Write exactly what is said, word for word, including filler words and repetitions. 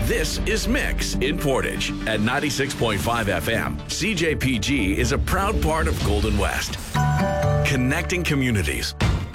This is Mix in Portage at ninety-six point five F M. C J P G is a proud part of Golden West, connecting communities.